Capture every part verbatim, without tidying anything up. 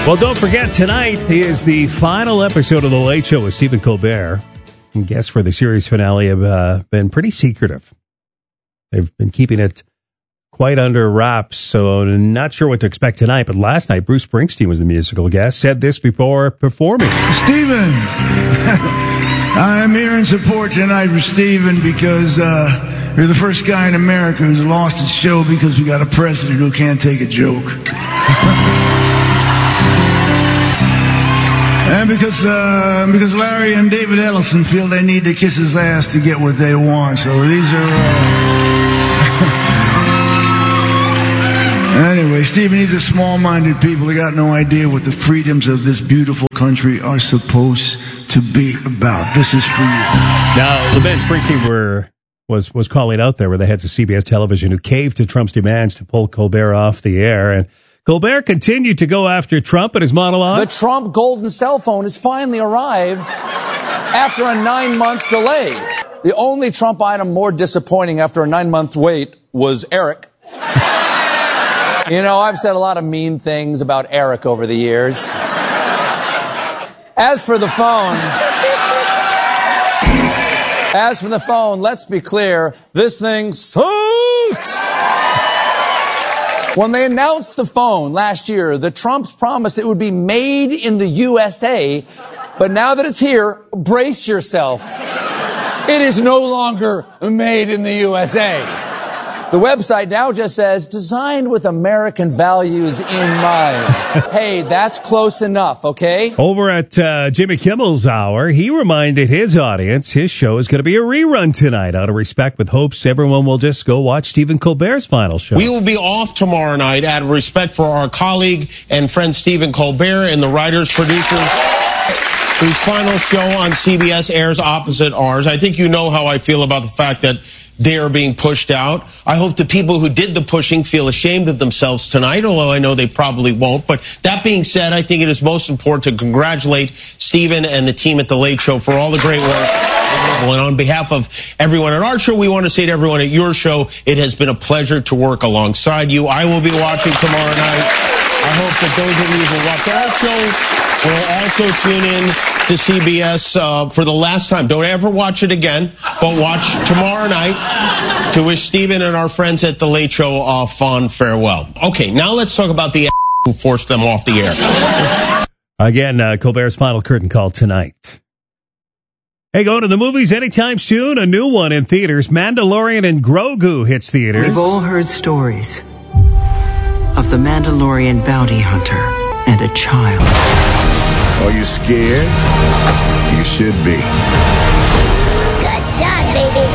Well, don't forget, tonight is the final episode of The Late Show with Stephen Colbert. And guests for the series finale have uh, been pretty secretive. They've been keeping it quite under wraps, so I'm not sure what to expect tonight. But last night, Bruce Springsteen was the musical guest, said this before performing. Stephen, I'm here in support tonight for Stephen because uh, you're the first guy in America who's lost his show because we got a president who can't take a joke. And because uh, because Larry and David Ellison feel they need to kiss his ass to get what they want. So these are... Uh... anyway, Stephen, these are small-minded people. They got no idea what the freedoms of this beautiful country are supposed to be about. This is for you. Now, the Ben Springsteen were, was, was calling out there with the heads of C B S Television who caved to Trump's demands to pull Colbert off the air. And Colbert continued to go after Trump in his monologue. The Trump golden cell phone has finally arrived after a nine-month delay. The only Trump item more disappointing after a nine-month wait was Eric. You know, I've said a lot of mean things about Eric over the years. As for the phone... As for the phone, let's be clear, this thing sucks! When they announced the phone last year, the Trumps promised it would be made in the U S A, but now that it's here, brace yourself. It is no longer made in the U S A. The website now just says, designed with American values in mind. Hey, that's close enough, okay? Over at uh, Jimmy Kimmel's Hour, he reminded his audience his show is going to be a rerun tonight, out of respect, with hopes everyone will just go watch Stephen Colbert's final show. We will be off tomorrow night out of respect for our colleague and friend Stephen Colbert and the writers, producers, whose final show on C B S airs opposite ours. I think you know how I feel about the fact that they are being pushed out. I hope the people who did the pushing feel ashamed of themselves tonight, although I know they probably won't. But that being said, I think it is most important to congratulate Stephen and the team at The Late Show for all the great work. And on behalf of everyone at our show, we want to say to everyone at your show, it has been a pleasure to work alongside you. I will be watching tomorrow night. I hope that those of you who watch our show will also tune in to C B S uh, for the last time. Don't ever watch it again, but watch tomorrow night to wish Stephen and our friends at The Late Show a fond farewell. Okay, now let's talk about the who forced them off the air. Again, uh, Colbert's final curtain call tonight. Hey, going to the movies anytime soon? A new one in theaters. Mandalorian and Grogu hits theaters. We've all heard stories of the Mandalorian bounty hunter and a child. Are you scared? You should be. Good job, baby.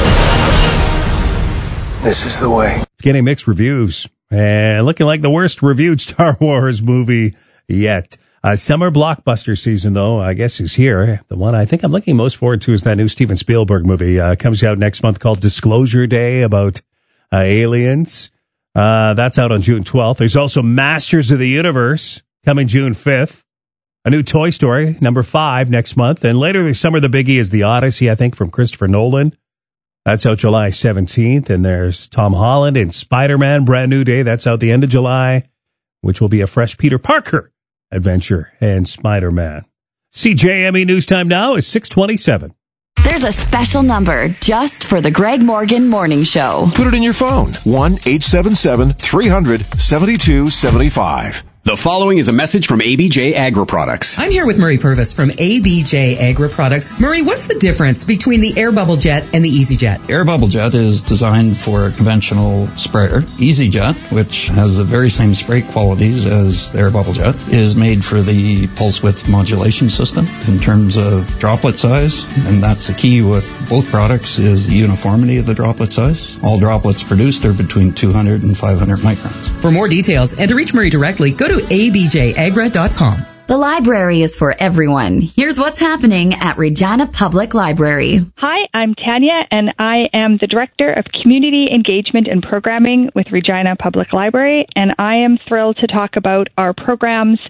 This is the way. It's getting mixed reviews and looking like the worst reviewed Star Wars movie yet. Uh, summer blockbuster season, though, I guess is here. The one I think I'm looking most forward to is that new Steven Spielberg movie. Uh, comes out next month called Disclosure Day about uh, aliens. Uh, that's out on June twelfth. There's also Masters of the Universe coming June fifth. A new Toy Story, number five, next month. And later this summer, the biggie is The Odyssey, I think, from Christopher Nolan. That's out July seventeenth. And there's Tom Holland in Spider-Man, Brand New Day. That's out the end of July, which will be a fresh Peter Parker adventure and Spider-Man. C J M E News Time now is six twenty-seven. There's a special number just for the Greg Morgan Morning Show. Put it in your phone. one eight seven seven, three hundred, seventy-two seventy-five. The following is a message from A B J Agri-Products. I'm here with Murray Purvis from A B J Agri-Products. Murray, what's the difference between the Air Bubble Jet and the Easy Jet? Air Bubble Jet is designed for a conventional sprayer. Easy Jet, which has the very same spray qualities as the Air Bubble Jet, is made for the pulse width modulation system in terms of droplet size. And that's the key with both products is the uniformity of the droplet size. All droplets produced are between two hundred and five hundred microns. For more details and to reach Murray directly, go to a b j agra dot com. The library is for everyone. Here's what's happening at Regina Public Library. Hi, I'm Tanya, and I am the Director of Community Engagement and Programming with Regina Public Library, and I am thrilled to talk about our programs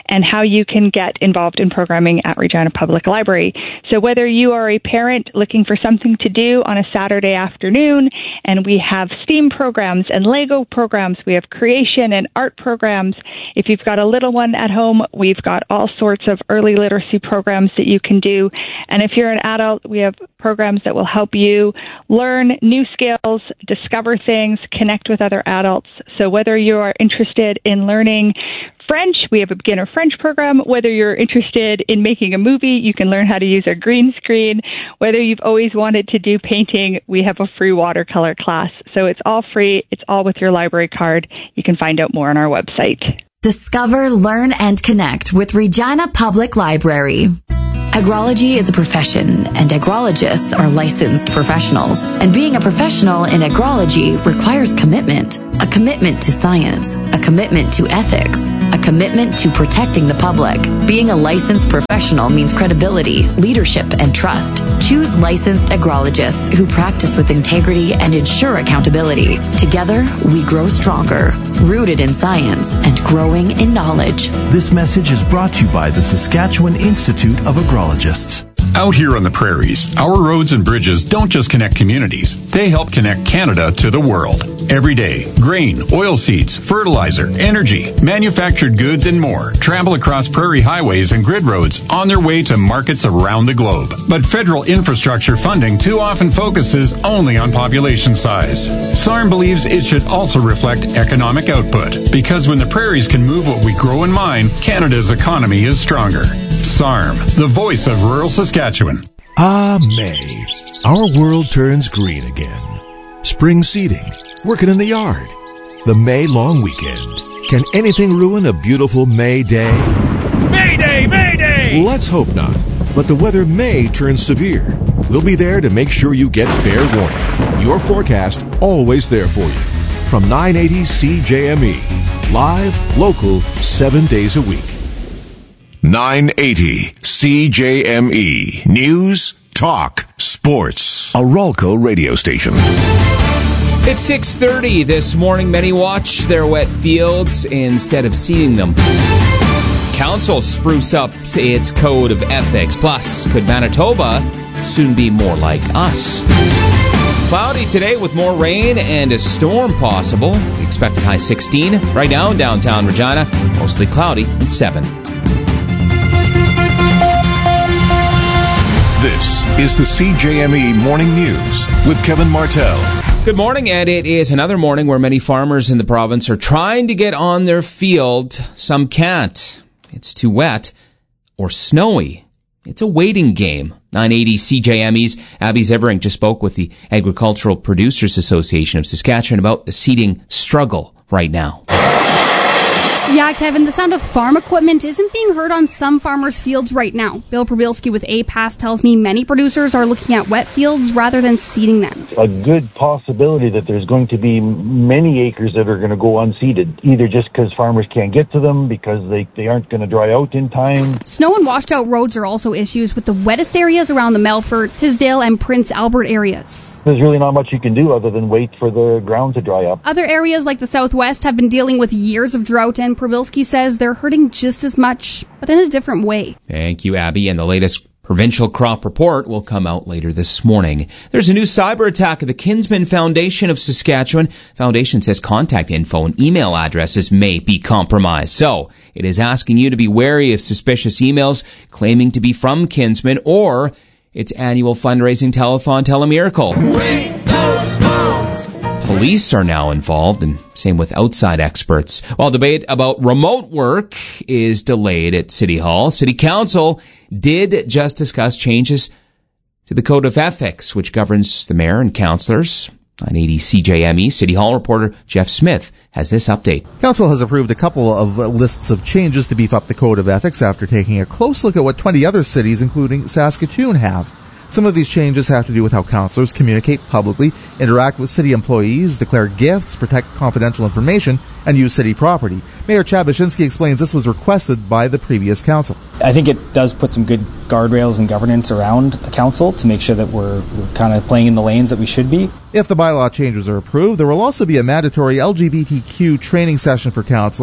and how you can get involved in programming at Regina Public Library. So whether you are a parent looking for something to do on a Saturday afternoon, and we have STEAM programs and Lego programs, we have creation and art programs. If you've got a little one at home, we've got all sorts of early literacy programs that you can do. And if you're an adult, we have programs that will help you learn new skills, discover things, connect with other adults. So whether you are interested in learning French, we have a beginner French program. Whether you're interested in making a movie, you can learn how to use our green screen. Whether you've always wanted to do painting, we have a free watercolor class. So it's all free. It's all with your library card. You can find out more on our website. Discover, learn, and connect with Regina Public Library. Agrology is a profession, and agrologists are licensed professionals. And being a professional in agrology requires commitment. A commitment to science, a commitment to ethics, a commitment to protecting the public. Being a licensed professional means credibility, leadership, and trust. Choose licensed agrologists who practice with integrity and ensure accountability. Together, we grow stronger, rooted in science and growing in knowledge. This message is brought to you by the Saskatchewan Institute of Agrologists. Out here on the prairies, our roads and bridges don't just connect communities, they help connect Canada to the world. Every day, grain, oilseeds, fertilizer, energy, manufactured goods, and more travel across prairie highways and grid roads on their way to markets around the globe. But federal infrastructure funding too often focuses only on population size. S A R M believes it should also reflect economic output, because when the prairies can move what we grow and mine, Canada's economy is stronger. S A R M, the voice of rural Saskatchewan. Ah, May. Our world turns green again. Spring seeding, working in the yard, the May long weekend. Can anything ruin a beautiful May day? May Day! May Day! Let's hope not. But the weather may turn severe. We'll be there to make sure you get fair warning. Your forecast always there for you. From nine eighty C J M E. Live, local, seven days a week. nine eighty C J M E. News, talk, sports. A Ralco radio station. It's six thirty this morning. Many watch their wet fields instead of seeding them. Council spruce up its code of ethics. Plus, could Manitoba soon be more like us? Cloudy today with more rain and a storm possible. Expected high sixteen. Right now in downtown Regina, mostly cloudy and seven. This is the C J M E Morning News with Kevin Martell. Good morning, and it is another morning where many farmers in the province are trying to get on their field. Some can't. It's too wet or snowy. It's a waiting game. nine eighty C J M E's Abby Zevering just spoke with the Agricultural Producers Association of Saskatchewan about the seeding struggle right now. Yeah, Kevin, the sound of farm equipment isn't being heard on some farmers' fields right now. Bill Probilski with A P A S tells me many producers are looking at wet fields rather than seeding them. A good possibility that there's going to be many acres that are going to go unseeded, either just because farmers can't get to them, because they, they aren't going to dry out in time. Snow and washed out roads are also issues with the wettest areas around the Melfort, Tisdale, and Prince Albert areas. There's really not much you can do other than wait for the ground to dry up. Other areas like the Southwest have been dealing with years of drought, and Probilski says they're hurting just as much, but in a different way. Thank you, Abby. And the latest provincial crop report will come out later this morning. There's a new cyber attack at the Kinsman Foundation of Saskatchewan. Foundation says contact info and email addresses may be compromised. So it is asking you to be wary of suspicious emails claiming to be from Kinsman or its annual fundraising telethon Telemiracle. Ring those phones. Police are now involved, and same with outside experts. While debate about remote work is delayed at City Hall, City Council did just discuss changes to the Code of Ethics, which governs the mayor and councillors. nine eighty C J M E City Hall reporter Jeff Smith has this update. Council has approved a couple of lists of changes to beef up the Code of Ethics after taking a close look at what twenty other cities, including Saskatoon, have. Some of these changes have to do with how councillors communicate publicly, interact with city employees, declare gifts, protect confidential information, and use city property. Mayor Chad Baczynski explains this was requested by the previous council. I think it does put some good guardrails and governance around a council to make sure that we're, we're kind of playing in the lanes that we should be. If the bylaw changes are approved, there will also be a mandatory L G B T Q training session for councillors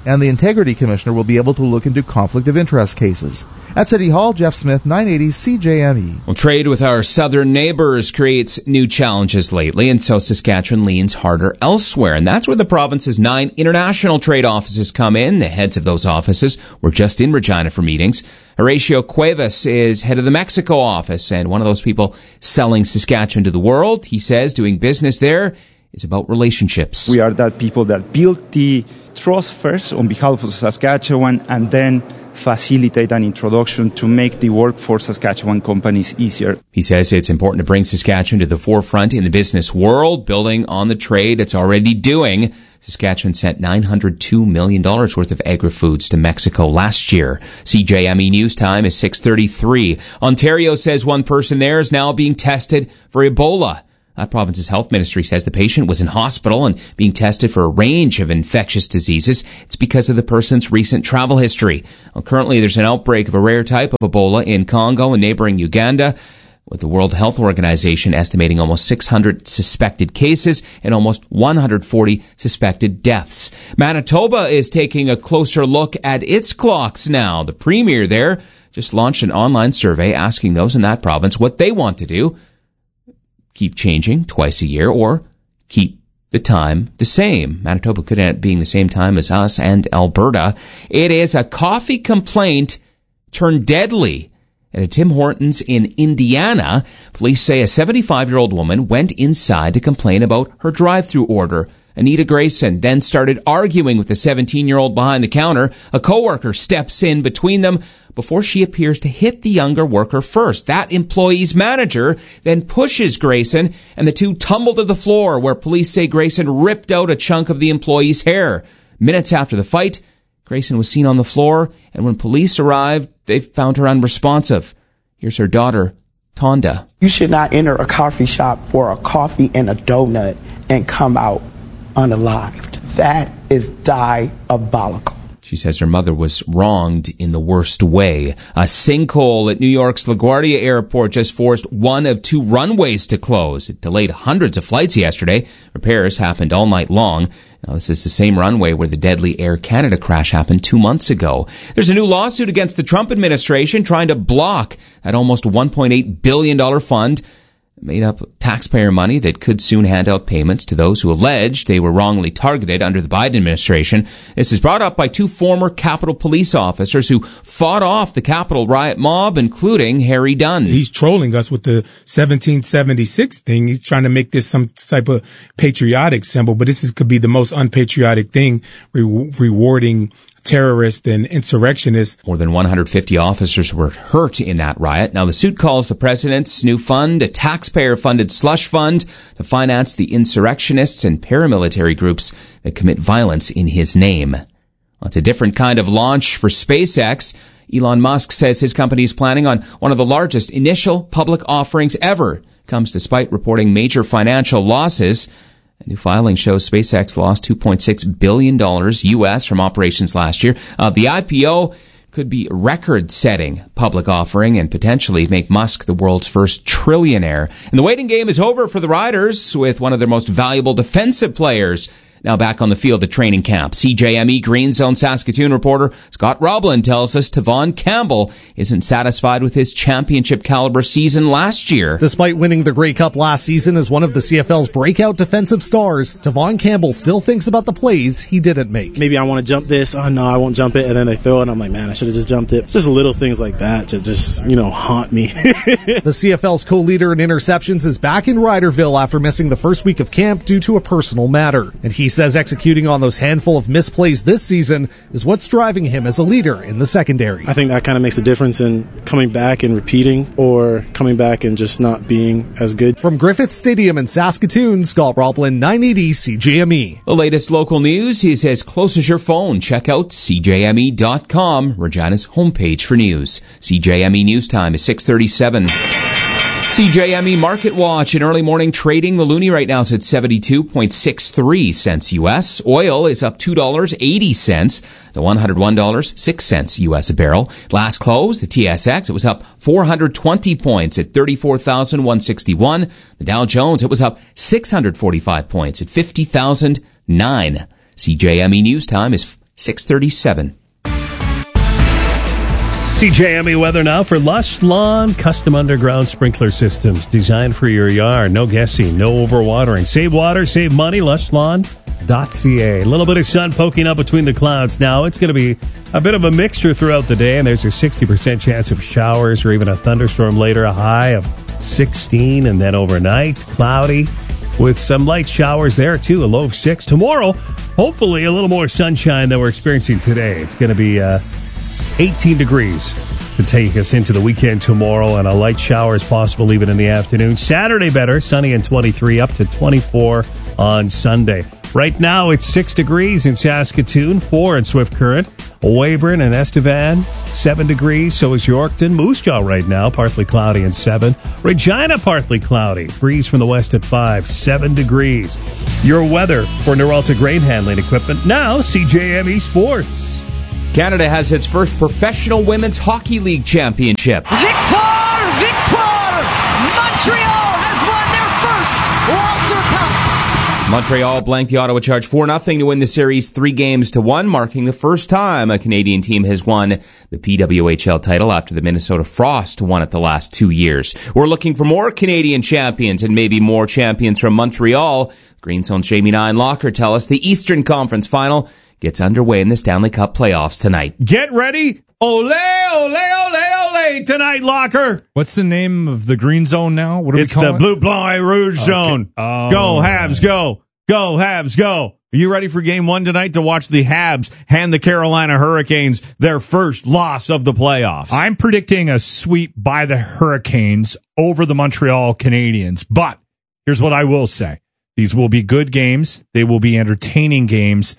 and the Integrity Commissioner will be able to look into conflict of interest cases. At City Hall, Jeff Smith, nine eighty C J M E. Well, trade with our southern neighbors creates new challenges lately, and so Saskatchewan leans harder elsewhere. And that's where the province's nine international trade offices come in. The heads of those offices were just in Regina for meetings. Horatio Cuevas is head of the Mexico office and one of those people selling Saskatchewan to the world. He says doing business there is about relationships. We are that people that build the trust first on behalf of Saskatchewan and then facilitate an introduction to make the work for Saskatchewan companies easier. He says it's important to bring Saskatchewan to the forefront in the business world, building on the trade it's already doing. Saskatchewan sent nine hundred two million dollars worth of agri-foods to Mexico last year. C J M E News Time is six thirty-three. Ontario says one person there is now being tested for Ebola. That province's health ministry says the patient was in hospital and being tested for a range of infectious diseases. It's because of the person's recent travel history. Well, currently, there's an outbreak of a rare type of Ebola in Congo and neighboring Uganda, with the World Health Organization estimating almost six hundred suspected cases and almost one hundred forty suspected deaths. Manitoba is taking a closer look at its clocks now. The premier there just launched an online survey asking those in that province what they want to do. Keep changing twice a year or keep the time the same. Manitoba could end up being the same time as us and Alberta. It is a coffee complaint turned deadly. At a Tim Hortons in Indiana, police say a seventy-five-year-old woman went inside to complain about her drive-thru order. Anita Grayson then started arguing with the seventeen-year-old behind the counter. A coworker steps in between them before she appears to hit the younger worker first. That employee's manager then pushes Grayson, and the two tumble to the floor, where police say Grayson ripped out a chunk of the employee's hair. Minutes after the fight, Grayson was seen on the floor, and when police arrived, they found her unresponsive. Here's her daughter, Tonda. You should not enter a coffee shop for a coffee and a donut and come out unalived. That is diabolical. She says her mother was wronged in the worst way. A sinkhole at New York's LaGuardia Airport just forced one of two runways to close. It delayed hundreds of flights yesterday. Repairs happened all night long. Now, this is the same runway where the deadly Air Canada crash happened two months ago. There's a new lawsuit against the Trump administration trying to block that almost one point eight billion dollars fund made up of taxpayer money that could soon hand out payments to those who alleged they were wrongly targeted under the Biden administration. This is brought up by two former Capitol police officers who fought off the Capitol riot mob, including Harry Dunn. He's trolling us with the seventeen seventy-six thing. He's trying to make this some type of patriotic symbol, but this is, could be the most unpatriotic thing, re- rewarding terrorists and insurrectionists. More than one hundred fifty officers were hurt in that riot. Now, the suit calls the president's new fund a taxpayer-funded slush fund to finance the insurrectionists and paramilitary groups that commit violence in his name. Well, it's a different kind of launch for SpaceX. Elon Musk says his company is planning on one of the largest initial public offerings ever. Comes despite reporting major financial losses. A new filing shows SpaceX lost two point six billion dollars U S from operations last year. Uh, the I P O could be a record-setting public offering and potentially make Musk the world's first trillionaire. And the waiting game is over for the Riders with one of their most valuable defensive players now back on the field at training camp. C J M E Green Zone Saskatoon reporter Scott Roblin tells us Tavon Campbell isn't satisfied with his championship caliber season last year. Despite winning the Grey Cup last season as one of the C F L's breakout defensive stars, Tavon Campbell still thinks about the plays he didn't make. Maybe I want to jump this. Oh, no, I won't jump it. And then they throw it. And I'm like, man, I should have just jumped it. It's just little things like that. Just, just you know, haunt me. The C F L's co-leader in interceptions is back in Riderville after missing the first week of camp due to a personal matter. And he says executing on those handful of misplays this season is what's driving him as a leader in the secondary. I think that kind of makes a difference in coming back and repeating or coming back and just not being as good. From Griffith Stadium in Saskatoon, Scott Roblin, nine eighty C J M E. The latest local news is as close as your phone. Check out C J M E dot com, Regina's homepage for news. C J M E News Time is six thirty-seven. C J M E Market Watch in early morning trading. The loonie right now is at seventy-two point six three cents U S. Oil is up two dollars and eighty cents to one hundred one dollars and six cents U S a barrel. Last close, the T S X, it was up four hundred twenty points at thirty-four thousand one hundred sixty-one. The Dow Jones, it was up six hundred forty-five points at fifty thousand nine. C J M E News Time is six thirty-seven. C J M E weather now for Lush Lawn custom underground sprinkler systems designed for your yard. No guessing, no overwatering. Save water, save money. lush lawn dot c a. A little bit of sun poking up between the clouds now. It's going to be a bit of a mixture throughout the day, and there's a sixty percent chance of showers or even a thunderstorm later. A high of sixteen, and then overnight, cloudy with some light showers there too. A low of six. Tomorrow, hopefully a little more sunshine than we're experiencing today. It's going to be uh, eighteen degrees to take us into the weekend tomorrow, and a light shower is possible even in the afternoon. Saturday better, sunny and twenty-three, up to twenty-four on Sunday. Right now it's six degrees in Saskatoon, four in Swift Current, Weyburn and Estevan, seven degrees. So is Yorkton. Moose Jaw right now, partly cloudy and seven. Regina, partly cloudy. Breeze from the west at five, seven degrees. Your weather for Noralta Grain Handling Equipment. Now, C J M E Sports. Canada has its first professional women's hockey league championship. Victoire! Victoire! Montreal has won their first Walter Cup. Montreal blanked the Ottawa Charge four nothing to win the series three games to one, marking the first time a Canadian team has won the P W H L title after the Minnesota Frost won it the last two years. We're looking for more Canadian champions and maybe more champions from Montreal. Green Zone's Jamie Nine Locker tell us the Eastern Conference Final gets underway in the Stanley Cup playoffs tonight. Get ready. Ole, ole, ole, ole tonight, Locker. What's the name of the Green Zone now? What do it's we call the it? Blue Blanc Rouge Okay. Zone. Oh. Go, Habs, go. Go, Habs, go. Are you ready for game one tonight to watch the Habs hand the Carolina Hurricanes their first loss of the playoffs? I'm predicting a sweep by the Hurricanes over the Montreal Canadiens. But here's what I will say. These will be good games. They will be entertaining games.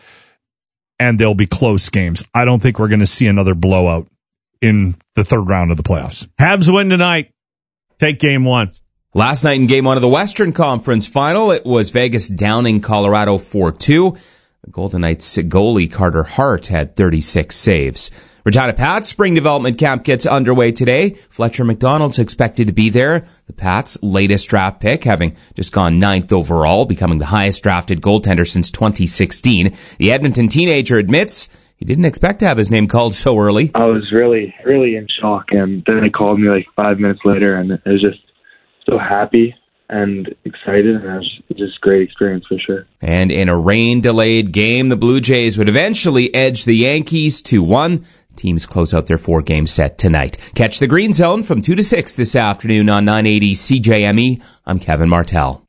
And they'll be close games. I don't think we're going to see another blowout in the third round of the playoffs. Habs win tonight. Take game one. Last night in game one of the Western Conference Final, it was Vegas downing Colorado four two. The Golden Knights goalie Carter Hart had thirty-six saves. Regina Pats spring development camp gets underway today. Fletcher McDonald's expected to be there. The Pats' latest draft pick, having just gone ninth overall, becoming the highest drafted goaltender since twenty sixteen. The Edmonton teenager admits he didn't expect to have his name called so early. I was really, really in shock, and then they called me like five minutes later, and it was just so happy and excited, and it was just a great experience for sure. And in a rain-delayed game, the Blue Jays would eventually edge the Yankees two one. Teams close out their four-game set tonight. Catch the Green Zone from two to six this afternoon on nine eighty C J M E. I'm Kevin Martell.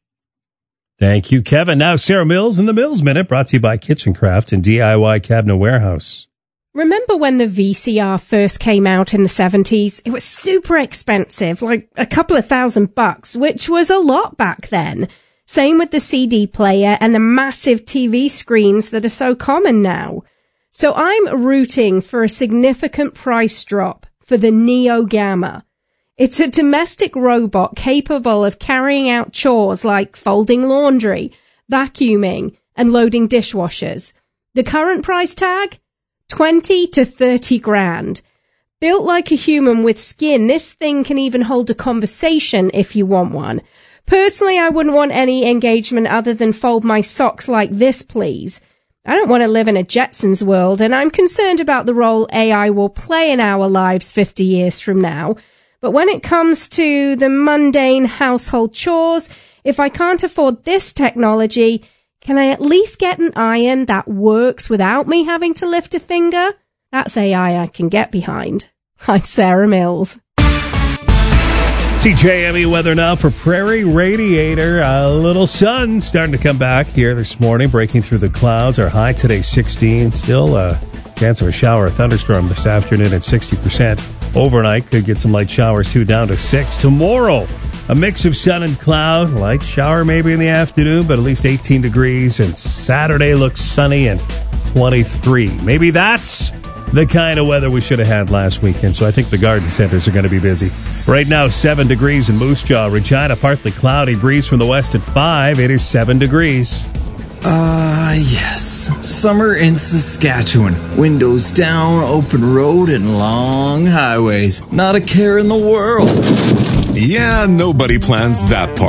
Thank you, Kevin. Now, Sarah Mills in the Mills Minute, brought to you by Kitchen Craft and D I Y Cabinet Warehouse. Remember when the V C R first came out in the seventies? It was super expensive, like a couple of thousand bucks, which was a lot back then. Same with the C D player and the massive T V screens that are so common now. So I'm rooting for a significant price drop for the Neo Gamma. It's a domestic robot capable of carrying out chores like folding laundry, vacuuming, and loading dishwashers. The current price tag? twenty to thirty grand. Built like a human with skin, this thing can even hold a conversation if you want one. Personally, I wouldn't want any engagement other than fold my socks like this, please. I don't want to live in a Jetsons world, and I'm concerned about the role A I will play in our lives fifty years from now. But when it comes to the mundane household chores, if I can't afford this technology, can I at least get an iron that works without me having to lift a finger? That's A I I can get behind. I'm Sarah Mills. C J M E weather now for Prairie Radiator. A little sun starting to come back here this morning, breaking through the clouds. Our high today, sixteen. Still a chance of a shower or thunderstorm this afternoon at sixty percent. Overnight, could get some light showers, too, down to six. Tomorrow, a mix of sun and cloud. Light shower maybe in the afternoon, but at least eighteen degrees. And Saturday looks sunny and twenty-three. Maybe that's the kind of weather we should have had last weekend. So I think the garden centers are going to be busy. Right now, seven degrees in Moose Jaw. Regina, partly cloudy. Breeze from the west at five. It is seven degrees. Ah, uh, yes. Summer in Saskatchewan. Windows down, open road, and long highways. Not a care in the world. Yeah, nobody plans that part.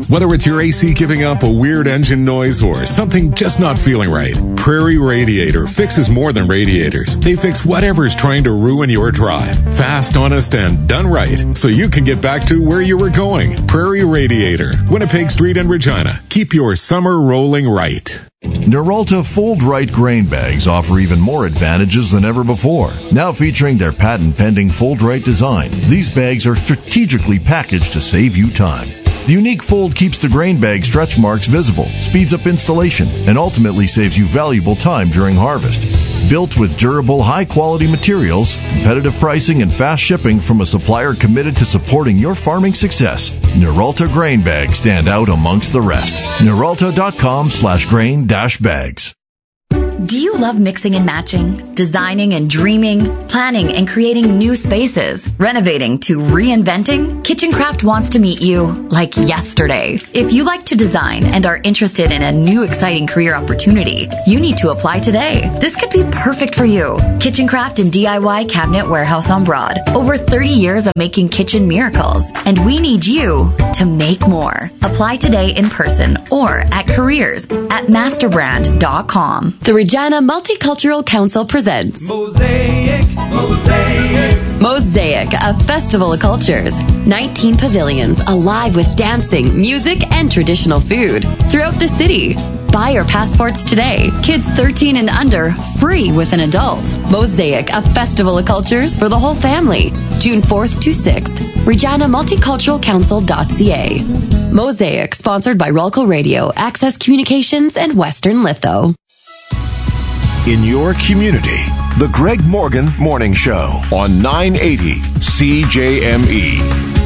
Whether it's your A C giving up a weird engine noise or something just not feeling right, Prairie Radiator fixes more than radiators. They fix whatever's trying to ruin your drive. Fast, honest, and done right, so you can get back to where you were going. Prairie Radiator, Winnipeg Street in Regina. Keep your summer rolling right. Noralta Fold Right grain bags offer even more advantages than ever before. Now featuring their patent-pending Fold Right design, these bags are strategically packaged to save you time. The unique fold keeps the grain bag stretch marks visible, speeds up installation, and ultimately saves you valuable time during harvest. Built with durable, high-quality materials, competitive pricing, and fast shipping from a supplier committed to supporting your farming success, Noralta grain bags stand out amongst the rest. Noralta.com slash grain dash bags. Do you love mixing and matching, designing and dreaming, planning and creating new spaces, renovating to reinventing? Kitchencraft wants to meet you like yesterday. If you like to design and are interested in a new exciting career opportunity, you need to apply today. This could be perfect for you. Kitchencraft and D I Y Cabinet Warehouse on Broad. Over thirty years of making kitchen miracles, and we need you to make more. Apply today in person or at careers at masterbrand dot com. The Regina Multicultural Council presents Mosaic, Mosaic. Mosaic, a festival of cultures. nineteen pavilions alive with dancing, music, and traditional food throughout the city. Buy your passports today. Kids thirteen and under, free with an adult. Mosaic, a festival of cultures for the whole family. June fourth to sixth. Regina Multicultural Council dot c a. Mosaic, sponsored by Rolco Radio, Access Communications, and Western Litho. In your community, the Greg Morgan Morning Show on nine eighty C J M E.